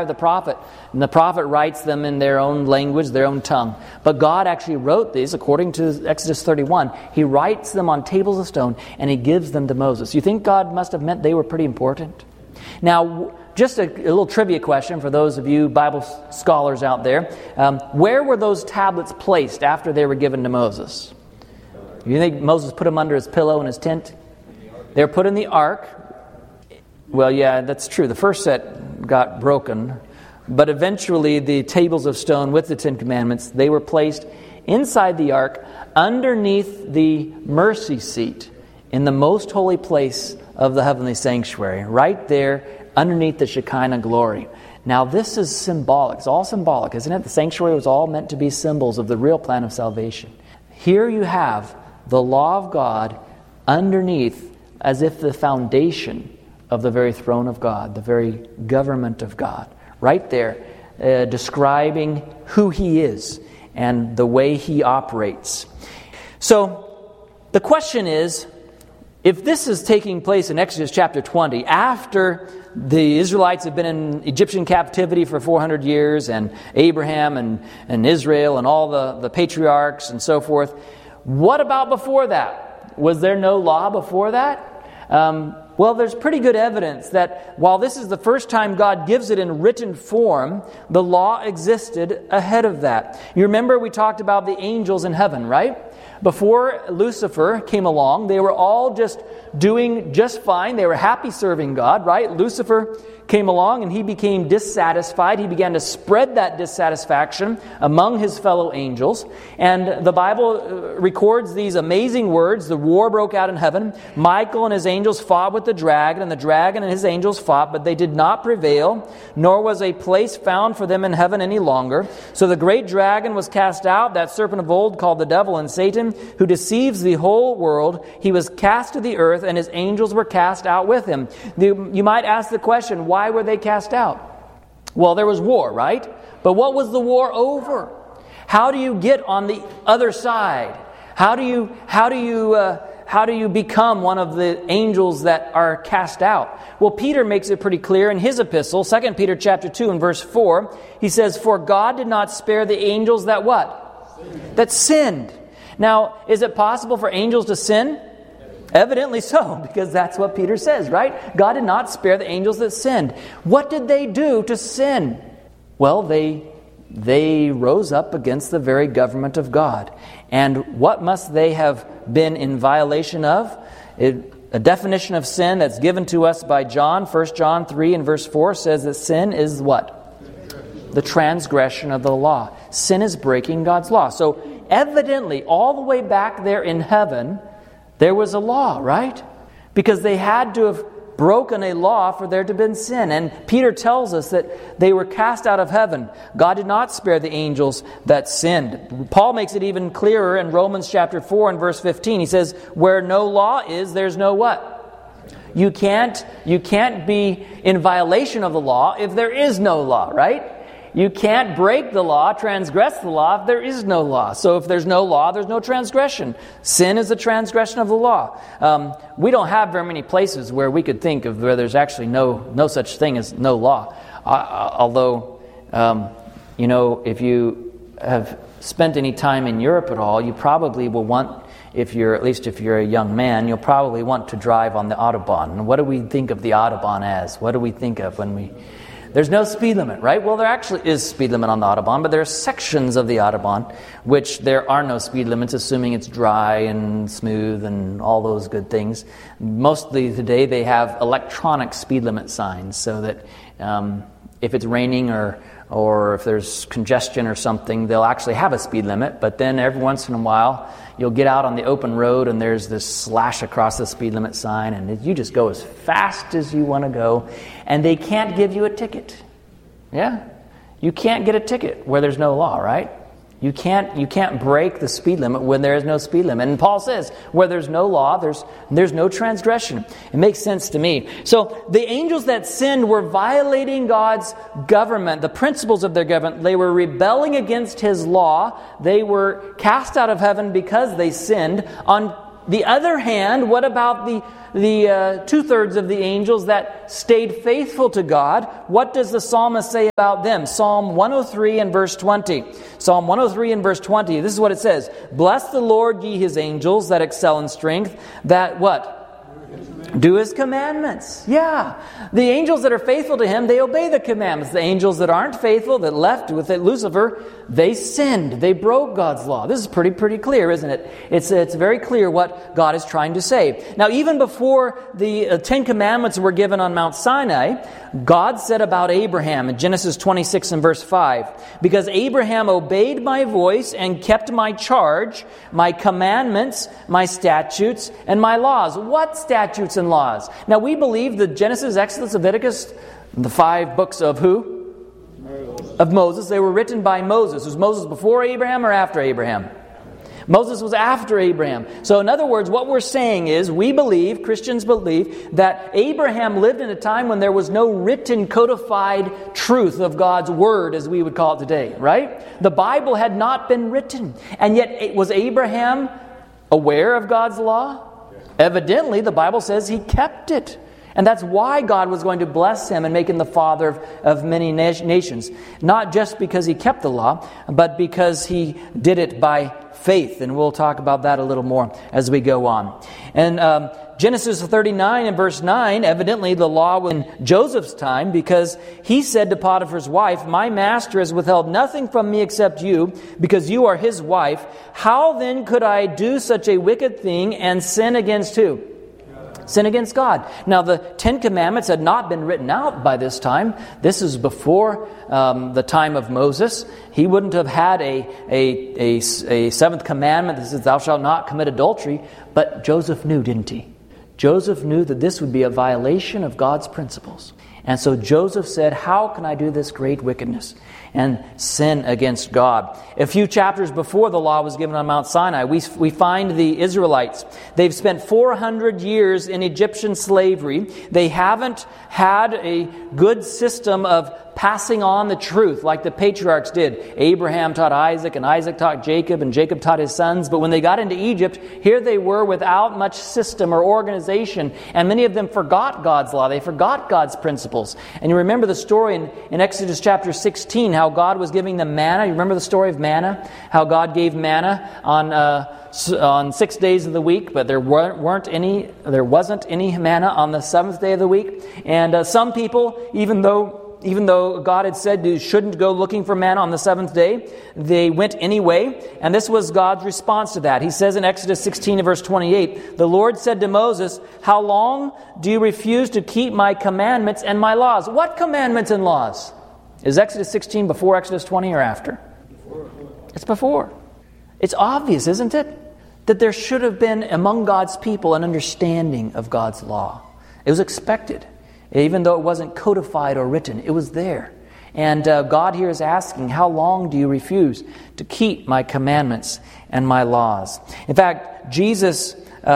the prophet, and the prophet writes them in their own language, their own tongue. But God actually wrote these, according to Exodus 31. He writes them on tables of stone, and He gives them to Moses. You think God must have meant they were pretty important? Now, just a little trivia question for those of you Bible scholars out there. Where were those tablets placed after they were given to Moses? You think Moses put them under his pillow in his tent? They were put in the ark. Well, yeah, that's true. The first set got broken. But eventually the tables of stone with the Ten Commandments, they were placed inside the ark underneath the mercy seat in the most holy place of the heavenly sanctuary, right there underneath the Shekinah glory. Now this is symbolic. It's all symbolic, isn't it? The sanctuary was all meant to be symbols of the real plan of salvation. Here you have the law of God underneath, as if the foundation of the very throne of God, the very government of God, right there, describing who He is and the way He operates. So the question is, if this is taking place in Exodus chapter 20, after the Israelites have been in Egyptian captivity for 400 years, and Abraham and Israel and all the patriarchs and so forth, what about before that? Was there no law before that? Well, there's pretty good evidence that while this is the first time God gives it in written form, the law existed ahead of that. You remember we talked about the angels in heaven, right? Before Lucifer came along, they were all just doing just fine. They were happy serving God, right? Lucifer came along and he became dissatisfied. He began to spread that dissatisfaction among his fellow angels. And the Bible records these amazing words. The war broke out in heaven. Michael and his angels fought with the dragon, and the dragon and his angels fought, but they did not prevail, nor was a place found for them in heaven any longer. So the great dragon was cast out, that serpent of old called the devil and Satan, who deceives the whole world. He was cast to the earth, and his angels were cast out with him. You might ask the question, why were they cast out? Well, there was war, right? But what was the war over? How do you get on the other side? How do you become one of the angels that are cast out? Well, Peter makes it pretty clear in his epistle, 2 Peter chapter 2 and verse 4. He says, "For God did not spare the angels that what? That sinned." Now, is it possible for angels to sin? Evidently so, because that's what Peter says, right? God did not spare the angels that sinned. What did they do to sin? Well, they rose up against the very government of God. And what must they have been in violation of? A definition of sin that's given to us by John, 1 John 3 and verse 4 says that sin is what? The transgression of the law. Sin is breaking God's law. So evidently, all the way back there in heaven, there was a law, right? Because they had to have broken a law for there to have been sin. And Peter tells us that they were cast out of heaven. God did not spare the angels that sinned. Paul makes it even clearer in Romans chapter 4 and verse 15. He says, where no law is, there's no what? You can't be in violation of the law if there is no law, right? You can't break the law, transgress the law if there is no law. So if there's no law, there's no transgression. Sin is a transgression of the law. We don't have very many places where we could think of where there's actually no such thing as no law. Although, if you have spent any time in Europe at all, you probably will want, if you're a young man, you'll probably want to drive on the Autobahn. And what do we think of the Autobahn as? What do we think of when we... There's no speed limit, right? Well, there actually is speed limit on the Autobahn, but there are sections of the Autobahn which there are no speed limits, assuming it's dry and smooth and all those good things. Mostly today they have electronic speed limit signs so that if it's raining or if there's congestion or something, they'll actually have a speed limit, but then every once in a while you'll get out on the open road and there's this slash across the speed limit sign and you just go as fast as you want to go and they can't give you a ticket. Yeah? You can't get a ticket where there's no law, right? You can't break the speed limit when there is no speed limit. And Paul says, where there's no law, there's no transgression. It makes sense to me. So the angels that sinned were violating God's government, the principles of their government. They were rebelling against His law. They were cast out of heaven because they sinned. On the other hand, what about the 2/3 of the angels that stayed faithful to God? What does the psalmist say about them? Psalm 103 and verse 20. Psalm 103 and verse 20. This is what it says. Bless the Lord, ye his angels that excel in strength, that what? Do his commandments. Yeah. The angels that are faithful to him, they obey the commandments. The angels that aren't faithful, that left with it Lucifer, they sinned. They broke God's law. This is pretty clear, isn't it? It's very clear what God is trying to say. Now, even before the 10 commandments were given on Mount Sinai, God said about Abraham in Genesis 26 and verse 5, because Abraham obeyed my voice and kept my charge, my commandments, my statutes, and my laws. What statutes and laws? Now, we believe that Genesis, Exodus, Leviticus, the 5 books of who? Of Moses. They were written by Moses. Was Moses before Abraham or after Abraham? Moses was after Abraham. So in other words, what we're saying is, we believe, Christians believe, that Abraham lived in a time when there was no written, codified truth of God's Word, as we would call it today, right? The Bible had not been written. And yet, was Abraham aware of God's law? Evidently, the Bible says he kept it. And that's why God was going to bless him and make him the father of many nations. Not just because he kept the law, but because he did it by faith. And we'll talk about that a little more as we go on. And Genesis 39 and verse 9, evidently the law was in Joseph's time, because he said to Potiphar's wife, my master has withheld nothing from me except you, because you are his wife. How then could I do such a wicked thing and sin against who? Sin against God. Now, the 10 Commandments had not been written out by this time. This is before the time of Moses. He wouldn't have had a seventh commandment that says, thou shalt not commit adultery. But Joseph knew, didn't he? Joseph knew that this would be a violation of God's principles. And so Joseph said, how can I do this great wickedness and sin against God? A few chapters before the law was given on Mount Sinai, we find the Israelites. They've spent 400 years in Egyptian slavery. They haven't had a good system of passing on the truth like the patriarchs did. Abraham taught Isaac, and Isaac taught Jacob, and Jacob taught his sons. But when they got into Egypt, here they were without much system or organization, and many of them forgot God's law. They forgot God's principles. And you remember the story in Exodus chapter 16, how God was giving them manna. You remember the story of manna? How God gave manna on 6 days of the week, but there wasn't any manna on the seventh day of the week. And some people, even though God had said you shouldn't go looking for manna on the seventh day, they went anyway. And this was God's response to that. He says in Exodus 16 verse 28, the Lord said to Moses, how long do you refuse to keep my commandments and my laws? What commandments and laws? Is Exodus 16 before Exodus 20 or after? Before. It's before. It's obvious, isn't it? That there should have been among God's people an understanding of God's law. It was expected. Even though it wasn't codified or written, it was there. And God here is asking, how long do you refuse to keep my commandments and my laws? In fact, Jesus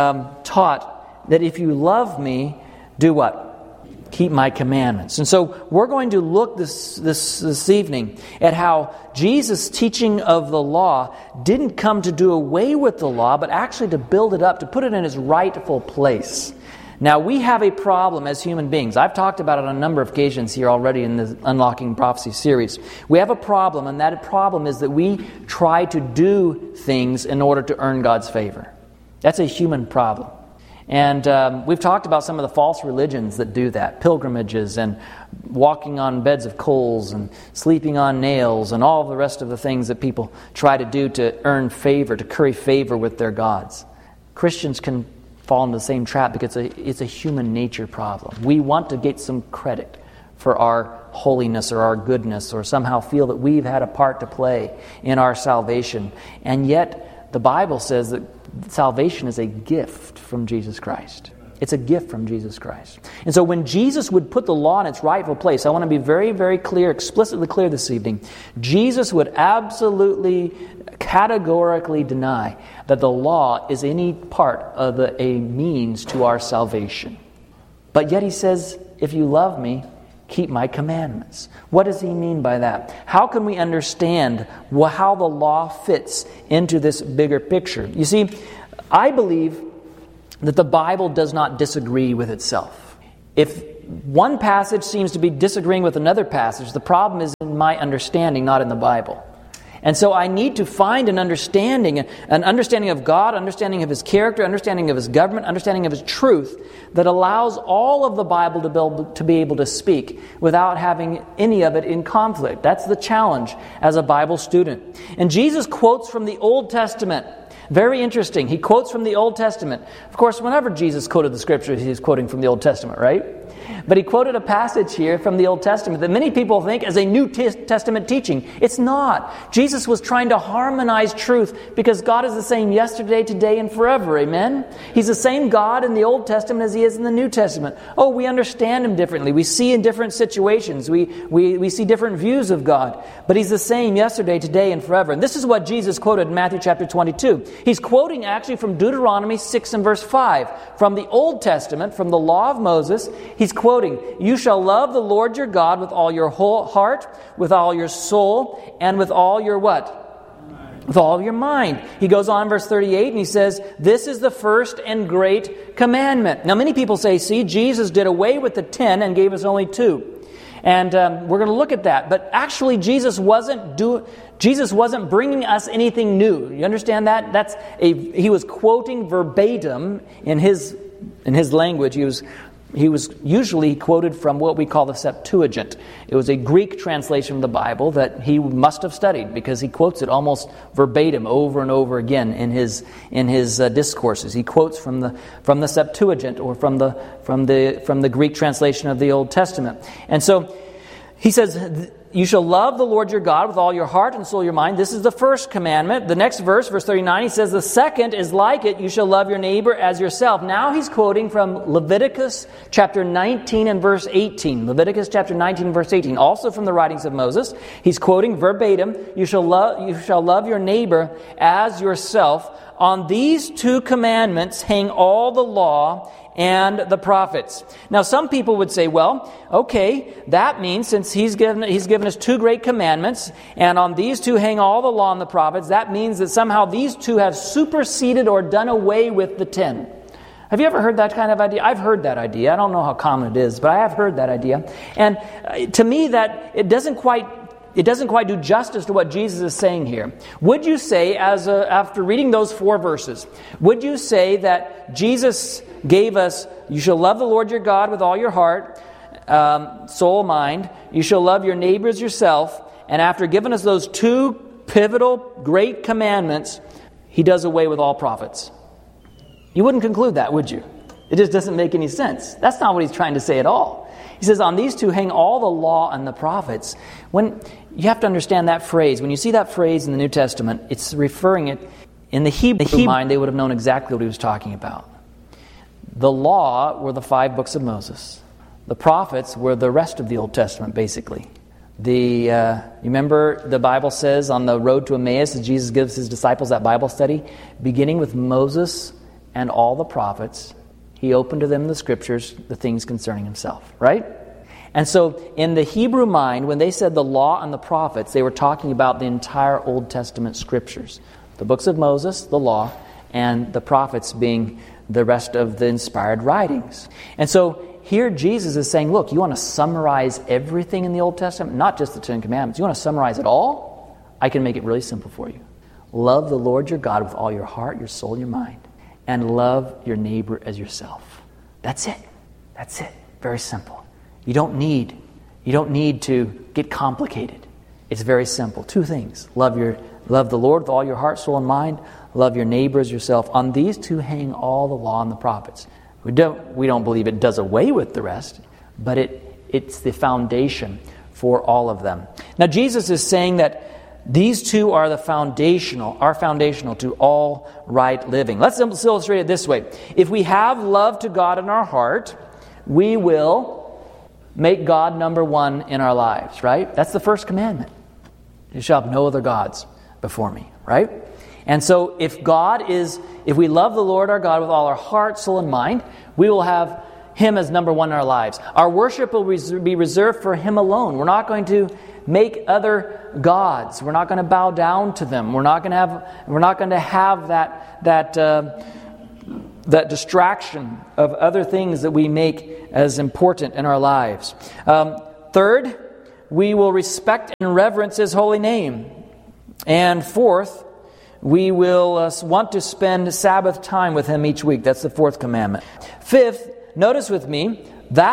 taught that if you love me, do what? Keep my commandments. And so we're going to look this evening at how Jesus' teaching of the law didn't come to do away with the law, but actually to build it up, to put it in its rightful place. Now, we have a problem as human beings. I've talked about it on a number of occasions here already in the Unlocking Prophecy series. We have a problem, and that problem is that we try to do things in order to earn God's favor. That's a human problem. And we've talked about some of the false religions that do that. Pilgrimages and walking on beds of coals and sleeping on nails and all the rest of the things that people try to do to earn favor, to curry favor with their gods. Christians can fall into the same trap because it's a human nature problem. We want to get some credit for our holiness or our goodness, or somehow feel that we've had a part to play in our salvation. And yet, the Bible says that salvation is a gift from Jesus Christ. It's a gift from Jesus Christ. And so when Jesus would put the law in its rightful place, I want to be very, very clear, explicitly clear this evening, Jesus would absolutely, categorically deny that the law is any part of a means to our salvation. But yet he says, if you love me, keep my commandments. What does he mean by that? How can we understand how the law fits into this bigger picture? You see, I believe that the Bible does not disagree with itself. If one passage seems to be disagreeing with another passage, the problem is in my understanding, not in the Bible. And so I need to find an understanding of God, understanding of His character, understanding of His government, understanding of His truth that allows all of the Bible to be able to speak without having any of it in conflict. That's the challenge as a Bible student. And Jesus quotes from the Old Testament. Very interesting. He quotes from the Old Testament. Of course, whenever Jesus quoted the Scriptures, he was quoting from the Old Testament, right? But he quoted a passage here from the Old Testament that many people think is a New Testament teaching. It's not. Jesus was trying to harmonize truth because God is the same yesterday, today, and forever. Amen? He's the same God in the Old Testament as He is in the New Testament. Oh, we understand Him differently. We see in different situations. We see different views of God. But He's the same yesterday, today, and forever. And this is what Jesus quoted in Matthew chapter 22. He's quoting actually from Deuteronomy 6 and verse 5. From the Old Testament, from the law of Moses, he's quoting, "You shall love the Lord your God with all your whole heart, with all your soul, and with all your" what? With all your mind. He goes on, verse 38, and he says, "This is the first and great commandment." Now, many people say, see, Jesus did away with the 10 and gave us only 2. And we're going to look at that. But actually, Jesus wasn't bringing us anything new. You understand that? He was quoting verbatim in his language. He was usually quoted from what we call the Septuagint. It was a Greek translation of the Bible that he must have studied because he quotes it almost verbatim over and over again in his discourses. He quotes from the Septuagint or from the Greek translation of the Old Testament. And so he says, "You shall love the Lord your God with all your heart and soul, your mind." This is the first commandment. The next verse, verse 39, he says, "The second is like it. You shall love your neighbor as yourself." Now he's quoting from Leviticus chapter 19 and verse 18. Leviticus chapter 19 and verse 18, also from the writings of Moses. He's quoting verbatim, "You shall love your neighbor as yourself. On these 2 commandments hang all the law and the prophets." Now, some people would say, well, okay, that means since he's given us 2 great commandments, and on these 2 hang all the law and the prophets, that means that somehow these 2 have superseded or done away with the 10. Have you ever heard that kind of idea? I've heard that idea. I don't know how common it is, but I have heard that idea. And to me, that it doesn't quite do justice to what Jesus is saying here. Would you say, after reading those 4 verses, would you say that Jesus gave us, you shall love the Lord your God with all your heart, soul, mind. You shall love your neighbor as yourself. And after giving us those 2 pivotal, great commandments, He does away with all prophets. You wouldn't conclude that, would you? It just doesn't make any sense. That's not what He's trying to say at all. He says, on these 2 hang all the law and the prophets. When you have to understand that phrase. When you see that phrase in the New Testament, it's referring it, in the Hebrew mind, they would have known exactly what he was talking about. The law were the 5 books of Moses. The prophets were the rest of the Old Testament, basically. You remember the Bible says on the road to Emmaus, as Jesus gives His disciples that Bible study, beginning with Moses and all the prophets, He opened to them the Scriptures, the things concerning Himself, right? And so in the Hebrew mind, when they said the law and the prophets, they were talking about the entire Old Testament Scriptures. The books of Moses, the law, and the prophets being the rest of the inspired writings. And so here Jesus is saying, look, you want to summarize everything in the Old Testament? Not just the 10 Commandments. You want to summarize it all? I can make it really simple for you. Love the Lord your God with all your heart, your soul, your mind. And love your neighbor as yourself. That's it. That's it. Very simple. You don't need to get complicated. It's very simple. 2 things. Love the Lord with all your heart, soul, and mind. Love your neighbor as yourself. On these 2 hang all the law and the prophets. We don't believe it does away with the rest, but it's the foundation for all of them. Now Jesus is saying that these 2 are foundational to all right living. Let's illustrate it this way. If we have love to God in our heart, we will make God number 1 in our lives, right? That's the first commandment. You shall have no other gods before me, right? And so if we love the Lord our God with all our heart, soul, and mind, we will have Him as number 1 in our lives. Our worship will be reserved for Him alone. We're not going to make other gods. We're not going to bow down to them. We're not going to have that that distraction of other things that we make as important in our lives. Third, we will respect and reverence His holy name. And fourth, we will want to spend Sabbath time with Him each week. That's the fourth commandment. Fifth, notice with me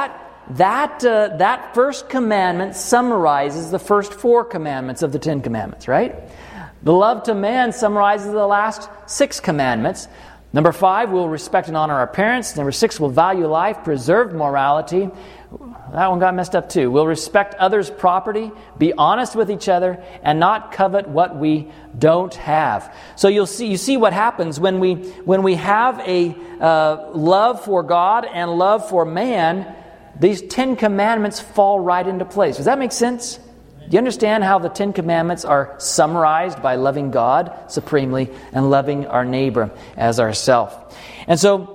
that first commandment summarizes the first four commandments of the 10 Commandments, right? The love to man summarizes the last 6 commandments. Number 5, we'll respect and honor our parents. Number 6, we'll value life, preserve morality. That one got messed up too. We'll respect others' property, be honest with each other, and not covet what we don't have. So you see what happens when we have a love for God and love for man. These 10 commandments fall right into place. Does that make sense? Do you understand how the 10 commandments are summarized by loving God supremely and loving our neighbor as ourselves? And so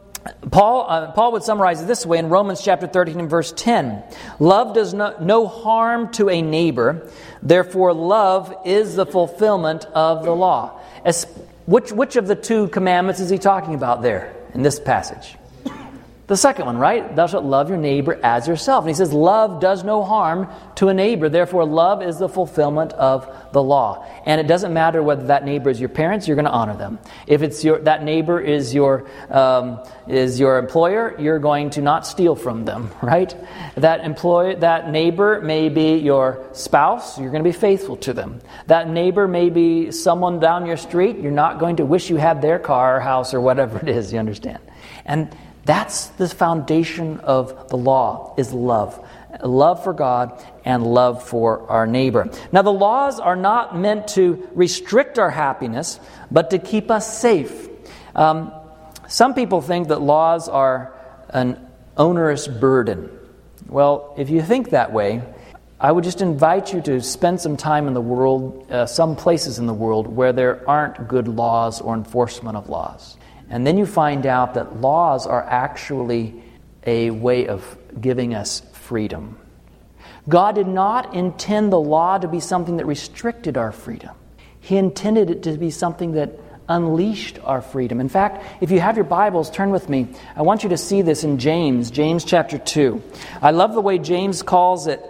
Paul would summarize it this way in Romans chapter 13 and verse 10. Love does no harm to a neighbor, therefore love is the fulfillment of the law. Which of the 2 commandments is he talking about there in this passage? The second one, right? Thou shalt love your neighbor as yourself. And he says, love does no harm to a neighbor. Therefore, love is the fulfillment of the law. And it doesn't matter whether that neighbor is your parents, you're going to honor them. If that neighbor is your employer, you're going to not steal from them, right? That neighbor may be your spouse, you're going to be faithful to them. That neighbor may be someone down your street, you're not going to wish you had their car or house or whatever it is, you understand? And that's the foundation of the law, is love. Love for God and love for our neighbor. Now, the laws are not meant to restrict our happiness, but to keep us safe. Some people think that laws are an onerous burden. Well, if you think that way, I would just invite you to spend some time in the world, some places in the world where there aren't good laws or enforcement of laws. And then you find out that laws are actually a way of giving us freedom. God did not intend the law to be something that restricted our freedom. He intended it to be something that unleashed our freedom. In fact, if you have your Bibles, turn with me. I want you to see this in James chapter 2. I love the way James calls it.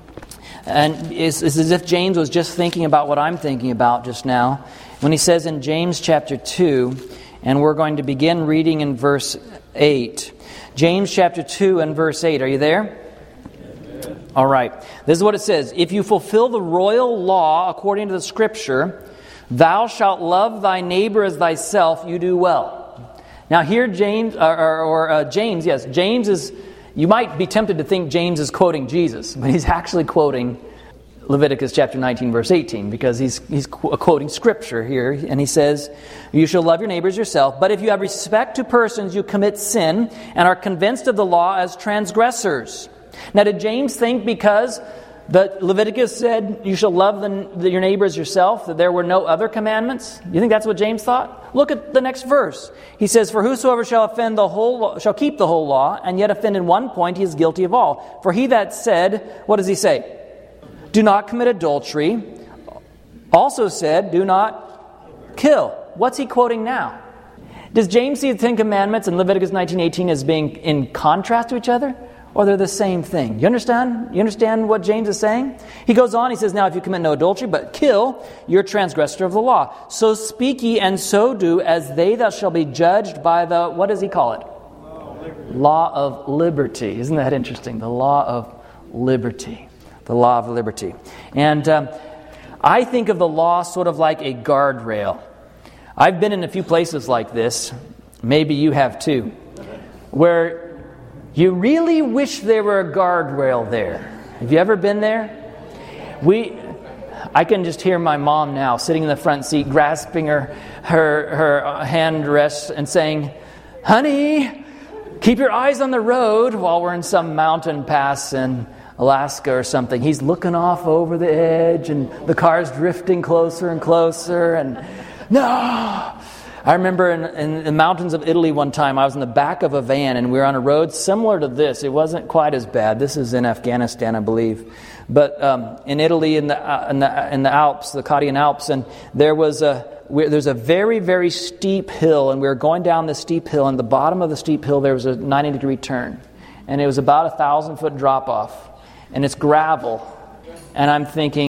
And it's as if James was just thinking about what I'm thinking about just now. When he says in James chapter 2, and we're going to begin reading in verse 8. James chapter 2 and verse 8. Are you there? All right. This is what it says. If you fulfill the royal law according to the Scripture, thou shalt love thy neighbor as thyself, you do well. Now here James is, you might be tempted to think James is quoting Jesus, but he's actually quoting Leviticus chapter 19, verse 18, because he's quoting Scripture here, and he says, you shall love your neighbors yourself, but if you have respect to persons, you commit sin and are convinced of the law as transgressors. Now, did James think because the Leviticus said you shall love your neighbors yourself, that there were no other commandments? You think that's what James thought? Look at the next verse. He says, for whosoever shall shall keep the whole law, and yet offend in one point, he is guilty of all. For he that said, what does he say? Do not commit adultery. Also said, do not kill. What's he quoting now? Does James see the 10 Commandments in Leviticus 19:18 as being in contrast to each other? Or they're the same thing? You understand? You understand what James is saying? He goes on, he says, now if you commit no adultery, but kill, you're a transgressor of the law. So speak ye and so do as they that shall be judged by the, what does he call it? Law of liberty. Isn't that interesting? The law of liberty. The law of liberty. And I think of the law sort of like a guardrail. I've been in a few places like this, maybe you have too, where you really wish there were a guardrail there. Have you ever been there? I can just hear my mom now sitting in the front seat, grasping her hand rest and saying, honey, keep your eyes on the road, while we're in some mountain pass in Alaska or something. He's looking off over the edge and the car's drifting closer and closer, and no! I remember in the mountains of Italy one time, I was in the back of a van and we were on a road similar to this. It wasn't quite as bad. This is in Afghanistan, I believe. But in Italy, in the Alps, the Cottian Alps, and there was there's a very, very steep hill, and we were going down this steep hill, and at the bottom of the steep hill there was a 90-degree turn. And it was about 1,000-foot drop-off. And it's gravel. And I'm thinking,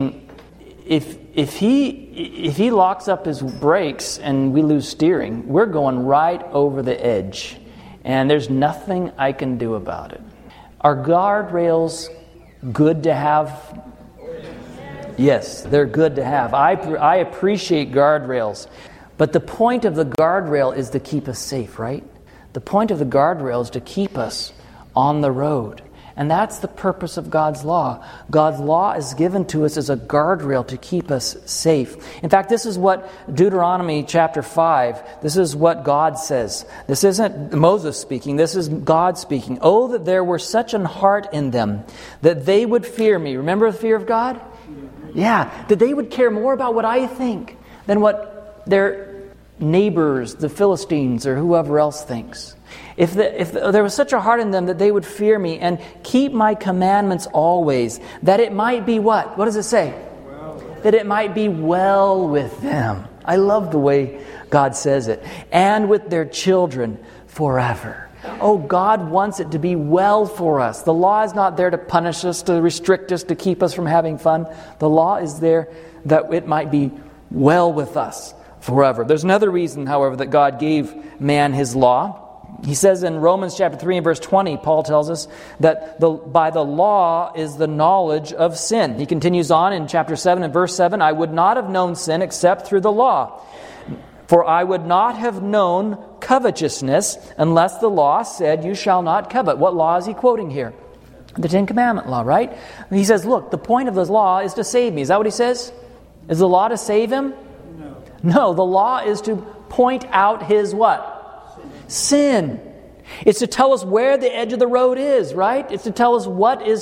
if he locks up his brakes and we lose steering, we're going right over the edge. And there's nothing I can do about it. Are guardrails good to have? Yes, they're good to have. I appreciate guardrails. But the point of the guardrail is to keep us safe, right? The point of the guardrail is to keep us on the road. And that's the purpose of God's law. God's law is given to us as a guardrail to keep us safe. In fact, this is what Deuteronomy chapter 5, this is what God says. This isn't Moses speaking, this is God speaking. Oh, that there were such an heart in them, that they would fear me. Remember the fear of God? Yeah, that they would care more about what I think than what their neighbors, the Philistines, or whoever else thinks. If there was such a heart in them that they would fear me and keep my commandments always, that it might be what? What does it say? That it might be well with them. I love the way God says it. And with their children forever. Oh, God wants it to be well for us. The law is not there to punish us, to restrict us, to keep us from having fun. The law is there that it might be well with us forever. There's another reason, however, that God gave man his law. He says in Romans chapter 3 and verse 20, Paul tells us that by the law is the knowledge of sin. He continues on in chapter 7 and verse 7, I would not have known sin except through the law. For I would not have known covetousness unless the law said, you shall not covet. What law is he quoting here? The Ten Commandment law, right? He says, look, the point of this law is to save me. Is that what he says? Is the law to save him? No, the law is to point out his what? Sin. It's to tell us where the edge of the road is, right? It's to tell us what is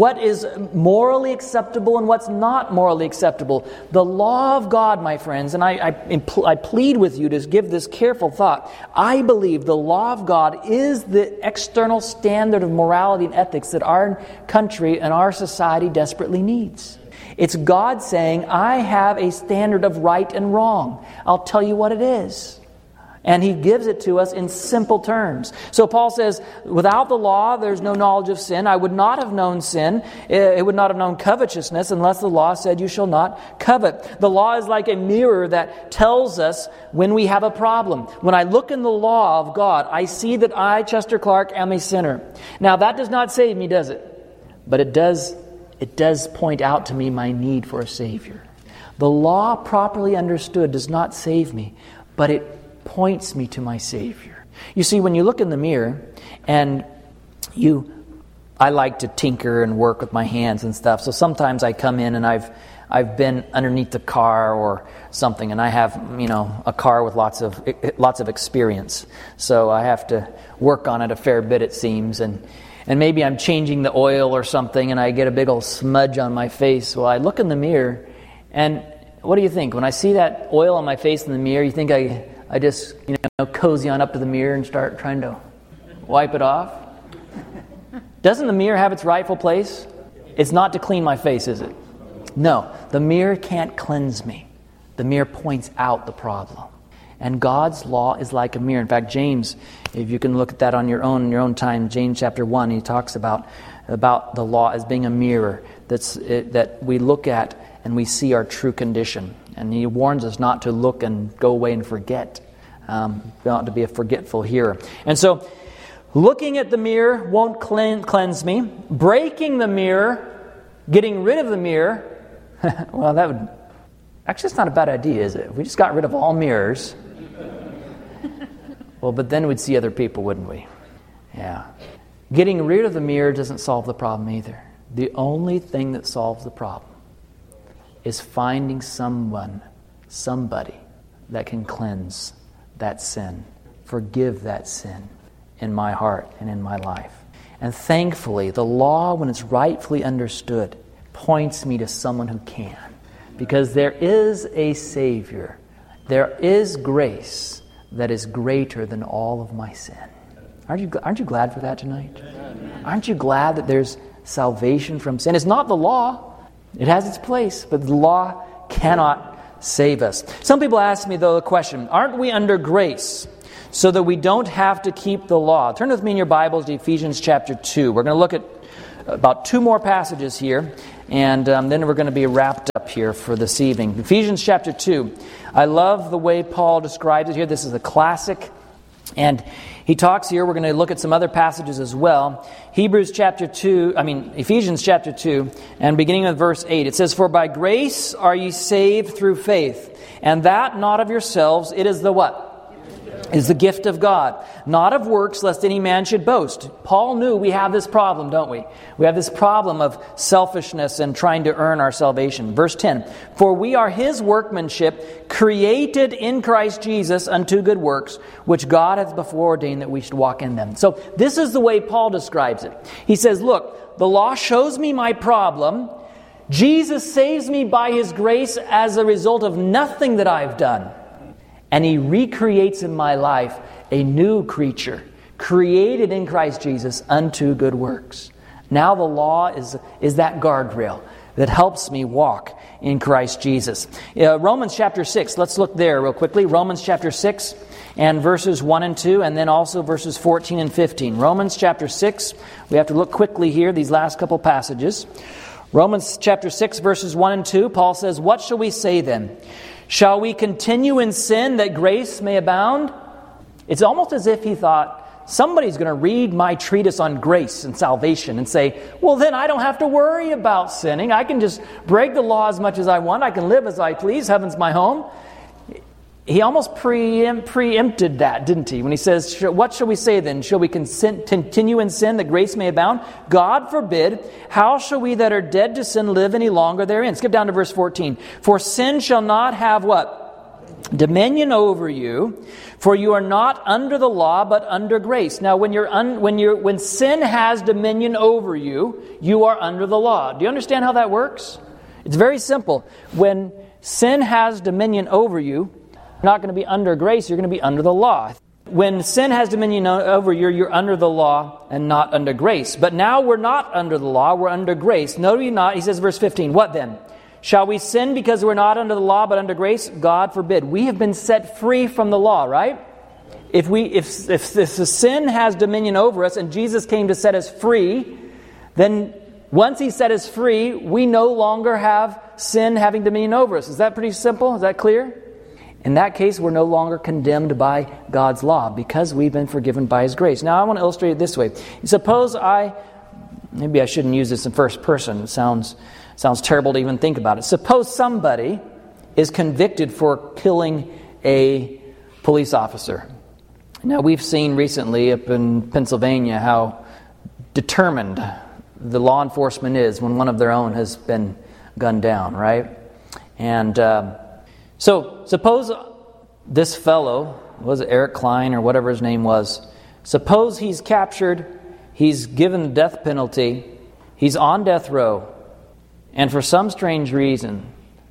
morally acceptable and what's not morally acceptable. The law of God, my friends, and I plead with you to give this careful thought. I believe the law of God is the external standard of morality and ethics that our country and our society desperately needs. It's God saying, I have a standard of right and wrong. I'll tell you what it is. And He gives it to us in simple terms. So Paul says, without the law, there's no knowledge of sin. I would not have known sin. It would not have known covetousness unless the law said you shall not covet. The law is like a mirror that tells us when we have a problem. When I look in the law of God, I see that I, Chester Clark, am a sinner. Now that does not save me, does it? But it does point out to me my need for a Savior. The law properly understood does not save me, but it points me to my Savior. You see, when you look in the mirror and I like to tinker and work with my hands and stuff. So sometimes I come in and I've been underneath the car or something, and I have a car with lots of experience. So I have to work on it a fair bit, it seems, and maybe I'm changing the oil or something, and I get a big old smudge on my face. Well, I look in the mirror, and what do you think? When I see that oil on my face in the mirror, you think I just, cozy on up to the mirror and start trying to wipe it off? Doesn't the mirror have its rightful place? It's not to clean my face, is it? No, the mirror can't cleanse me. The mirror points out the problem. And God's law is like a mirror. In fact, James, if you can look at that on your own time, James chapter 1, he talks about the law as being a mirror that we look at and we see our true condition. And he warns us not to look and go away and forget, not to be a forgetful hearer. And so, looking at the mirror won't cleanse me. Breaking the mirror, getting rid of the mirror, well, that would... Actually, it's not a bad idea, is it? If we just got rid of all mirrors... Well, but then we'd see other people, wouldn't we? Yeah. Getting rid of the mirror doesn't solve the problem either. The only thing that solves the problem is finding somebody that can cleanse that sin, forgive that sin in my heart and in my life. And thankfully, the law, when it's rightfully understood, points me to someone who can. Because there is a Savior. There is grace that is greater than all of my sin. Aren't you glad for that tonight? Aren't you glad that there's salvation from sin? It's not the law. It has its place, but the law cannot save us. Some people ask me, though, the question, aren't we under grace so that we don't have to keep the law? Turn with me in your Bibles to Ephesians chapter 2. We're going to look at about 2 more passages here, and then we're going to be wrapped up here for this evening. Ephesians chapter 2. I love the way Paul describes it here. This is a classic. And he talks here, we're going to look at some other passages as well. Ephesians chapter 2, and beginning with verse 8. It says, "For by grace are ye saved through faith, and that not of yourselves, it is the" what? "Is the gift of God, not of works, lest any man should boast." Paul knew we have this problem, don't we? We have this problem of selfishness and trying to earn our salvation. Verse 10, "For we are His workmanship, created in Christ Jesus unto good works, which God hath before ordained that we should walk in them." So this is the way Paul describes it. He says, look, the law shows me my problem. Jesus saves me by His grace as a result of nothing that I've done. And He recreates in my life a new creature, created in Christ Jesus unto good works. Now the law is that guardrail that helps me walk in Christ Jesus. Romans chapter 6, let's look there real quickly. Romans chapter 6 and verses 1 and 2, and then also verses 14 and 15. Romans chapter 6, we have to look quickly here, these last couple passages. Romans chapter 6, verses 1 and 2, Paul says, "What shall we say then? Shall we continue in sin that grace may abound?" It's almost as if he thought, somebody's going to read my treatise on grace and salvation and say, well, then I don't have to worry about sinning. I can just break the law as much as I want. I can live as I please. Heaven's my home. He almost preempted that, didn't he? When he says, "What shall we say then? Shall we continue in sin that grace may abound? God forbid. How shall we that are dead to sin live any longer therein?" Skip down to verse 14. "For sin shall not have" what? "Dominion over you, for you are not under the law, but under grace." Now, when sin has dominion over you, you are under the law. Do you understand how that works? It's very simple. When sin has dominion over you, you're not going to be under grace, you're going to be under the law. When sin has dominion over you, you're under the law and not under grace. But now we're not under the law, we're under grace. No, you're not. He says, verse 15, "What then? Shall we sin because we're not under the law but under grace? God forbid." We have been set free from the law, right? If the sin has dominion over us and Jesus came to set us free, then once He set us free, we no longer have sin having dominion over us. Is that pretty simple? Is that clear? In that case, we're no longer condemned by God's law because we've been forgiven by His grace. Now, I want to illustrate it this way. Suppose maybe I shouldn't use this in first person. It sounds terrible to even think about it. Suppose somebody is convicted for killing a police officer. Now, we've seen recently up in Pennsylvania how determined the law enforcement is when one of their own has been gunned down, right? And so suppose this fellow, was it Eric Klein or whatever his name was, suppose he's captured, he's given the death penalty, he's on death row, and for some strange reason,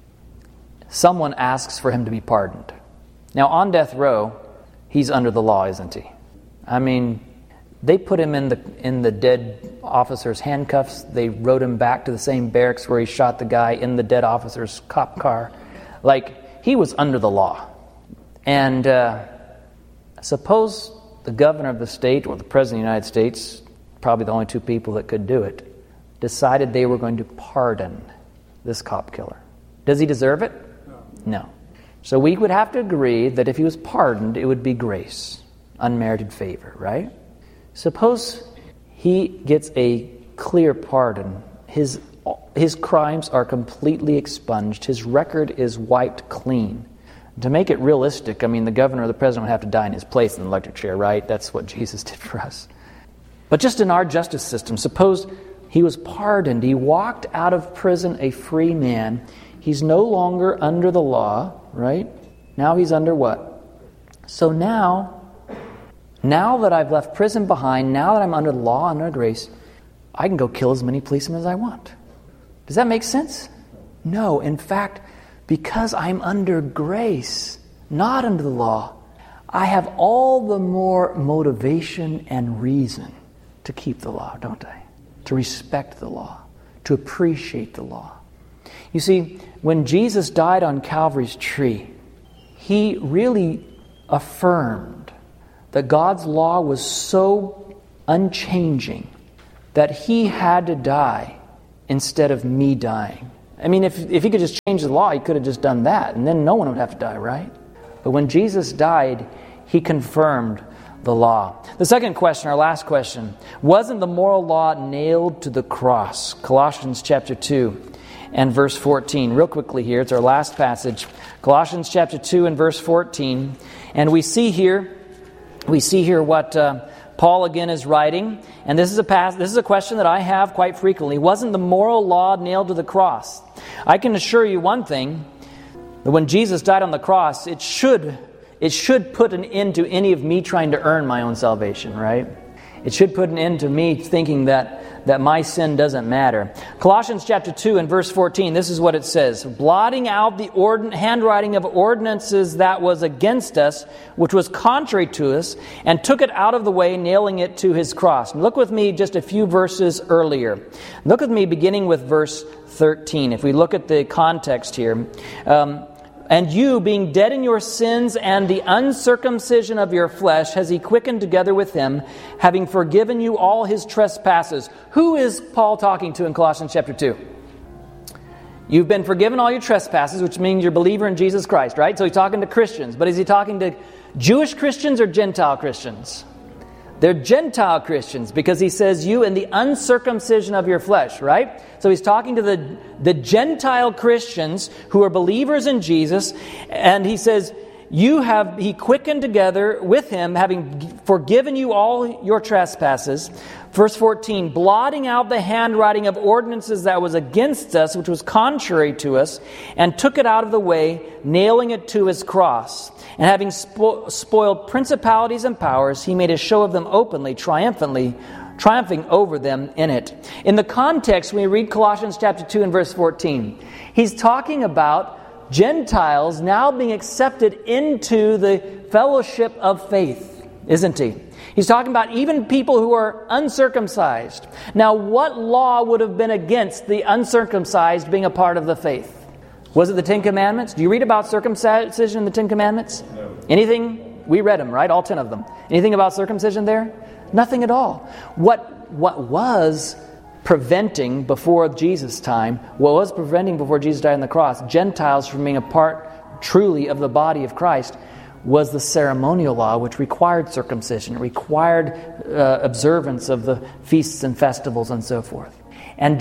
someone asks for him to be pardoned. Now, on death row, he's under the law, isn't he? I mean, they put him in the dead officer's handcuffs. They rode him back to the same barracks where he shot the guy in the dead officer's cop car. Like, he was under the law. And suppose the governor of the state or the president of the United States, probably the only two people that could do it, decided they were going to pardon this cop killer. Does he deserve it? No. So we would have to agree that if he was pardoned, it would be grace, unmerited favor, right? Suppose he gets a clear pardon. His crimes are completely expunged. His record is wiped clean. To make it realistic, I mean, the governor or the president would have to die in his place in the electric chair, right? That's what Jesus did for us. But just in our justice system, suppose he was pardoned. He walked out of prison a free man. He's no longer under the law, right? Now he's under what? So now that I've left prison behind, now that I'm under the law, under grace, I can go kill as many policemen as I want. Does that make sense? No. In fact, because I'm under grace, not under the law, I have all the more motivation and reason to keep the law, don't I? To respect the law, to appreciate the law. You see, when Jesus died on Calvary's tree, He really affirmed that God's law was so unchanging that He had to die instead of me dying. I mean, if He could just change the law, He could have just done that, and then no one would have to die, right? But when Jesus died, He confirmed the law. The second question, our last question, wasn't the moral law nailed to the cross? Colossians chapter 2 and verse 14. Real quickly here, it's our last passage. Colossians chapter 2 and verse 14. And we see here what Paul again is writing. And this is a question that I have quite frequently. Wasn't the moral law nailed to the cross? I can assure you one thing, that when Jesus died on the cross, it should put an end to any of me trying to earn my own salvation, right? It should put an end to me thinking that my sin doesn't matter. Colossians chapter 2 and verse 14, this is what it says. Blotting out the handwriting of ordinances that was against us, which was contrary to us, and took it out of the way, nailing it to His cross. And look with me just a few verses earlier. Look with me beginning with verse 13. If we look at the context here, and you, being dead in your sins and the uncircumcision of your flesh, has He quickened together with Him, having forgiven you all His trespasses. Who is Paul talking to in Colossians chapter 2? You've been forgiven all your trespasses, which means you're a believer in Jesus Christ, right? So He's talking to Christians. But is He talking to Jewish Christians or Gentile Christians? They're Gentile Christians, because He says you and the uncircumcision of your flesh, right? So He's talking to the Gentile Christians who are believers in Jesus, and He says, He quickened together with Him, having forgiven you all your trespasses. Verse 14, blotting out the handwriting of ordinances that was against us, which was contrary to us, and took it out of the way, nailing it to His cross. And having spoiled principalities and powers, He made a show of them openly, triumphing over them in it. In the context, when we read Colossians chapter 2 and verse 14, he's talking about Gentiles now being accepted into the fellowship of faith, isn't he? He's talking about even people who are uncircumcised. Now, what law would have been against the uncircumcised being a part of the faith? Was it the Ten Commandments? Do you read about circumcision in the Ten Commandments? No. Anything? We read them, right? All 10 of them. Anything about circumcision there? Nothing at all. What was preventing before Jesus' time, before Jesus died on the cross, Gentiles from being a part truly of the body of Christ, was the ceremonial law, which required circumcision. It required observance of the feasts and festivals and so forth. And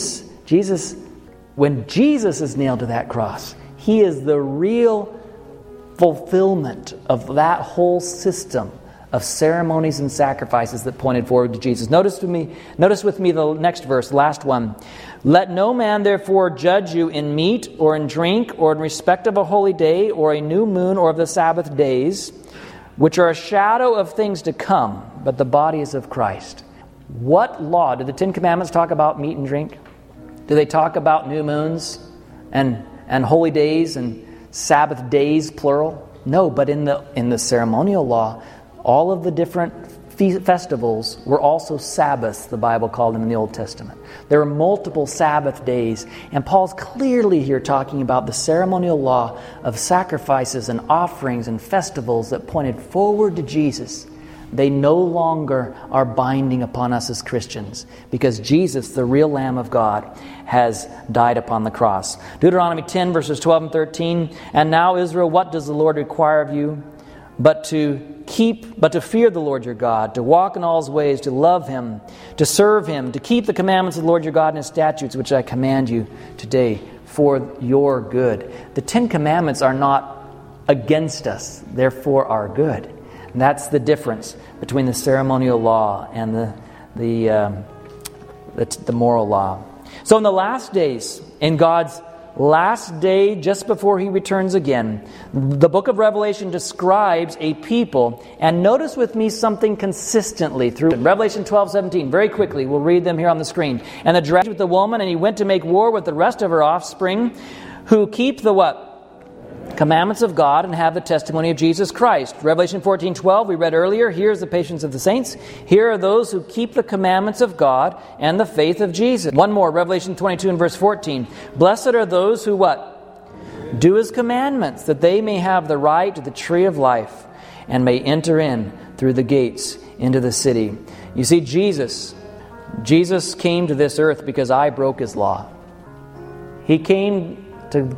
when Jesus is nailed to that cross, He is the real fulfillment of that whole system of ceremonies and sacrifices that pointed forward to Jesus. Notice with me the next verse, last one. Let no man therefore judge you in meat or in drink or in respect of a holy day or a new moon or of the Sabbath days, which are a shadow of things to come, but the body is of Christ. What law? Did the Ten Commandments talk about meat and drink? Do they talk about new moons and holy days and Sabbath days, plural? No, but in the ceremonial law, all of the different festivals were also Sabbaths, the Bible called them in the Old Testament. There were multiple Sabbath days, and Paul's clearly here talking about the ceremonial law of sacrifices and offerings and festivals that pointed forward to Jesus. They no longer are binding upon us as Christians, because Jesus, the real Lamb of God, has died upon the cross. Deuteronomy 10 verses 12 and 13, and now Israel, what does the Lord require of you? But to fear the Lord your God, to walk in all His ways, to love Him, to serve Him, to keep the commandments of the Lord your God and His statutes, which I command you today for your good. The Ten Commandments are not against us, they're for our good. And that's the difference between the ceremonial law and the moral law. So in the last days, in God's last day, just before He returns again, the book of Revelation describes a people, and notice with me something consistently through Revelation 12:17. Very quickly, we'll read them here on the screen. And the dragon with the woman, and he went to make war with the rest of her offspring, who keep the what? commandments of God and have the testimony of Jesus Christ. Revelation 14:12, we read earlier, here is the patience of the saints. Here are those who keep the commandments of God and the faith of Jesus. One more, Revelation 22 and verse 14. Blessed are those who what? Do His commandments, that they may have the right to the tree of life and may enter in through the gates into the city. You see, Jesus came to this earth because I broke His law. He came to